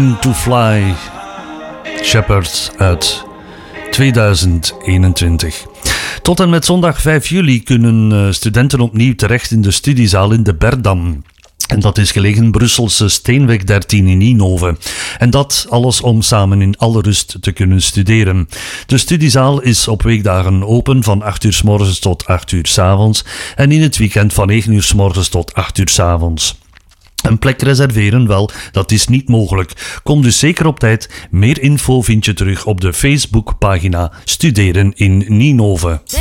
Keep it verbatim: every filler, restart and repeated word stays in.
To Fly, Shepard uit tweeduizend eenentwintig. Tot en met zondag vijf juli kunnen studenten opnieuw terecht in de studiezaal in de Berdam. En dat is gelegen Brusselse Steenweg dertien in Ninove. En dat alles om samen in alle rust te kunnen studeren. De studiezaal is op weekdagen open van acht uur 's morgens tot acht uur 's avonds. En in het weekend van negen uur 's morgens tot acht uur 's avonds. Een plek reserveren, wel, dat is niet mogelijk. Kom dus zeker op tijd. Meer info vind je terug op de Facebookpagina Studeren in Ninove.